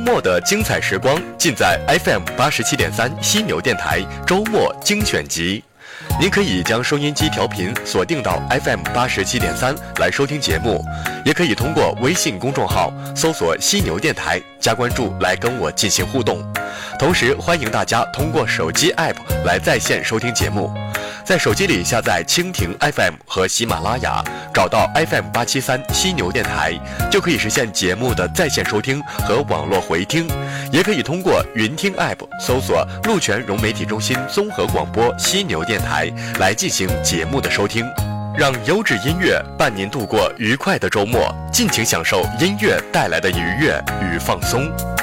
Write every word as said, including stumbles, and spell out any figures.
末的精彩时光尽在 F M 八十七点三犀牛电台周末精选集。您可以将收音机调频锁定到 F M 八十七点三来收听节目，也可以通过微信公众号搜索犀牛电台加关注来跟我进行互动。同时欢迎大家通过手机 App 来在线收听节目，在手机里下载蜻蜓 F M 和喜马拉雅，找到 F M 八七三犀牛电台，就可以实现节目的在线收听和网络回听。也可以通过云听 App 搜索鹿泉融媒体中心综合广播犀牛电台来进行节目的收听。让优质音乐伴您度过愉快的周末，尽情享受音乐带来的愉悦与放松。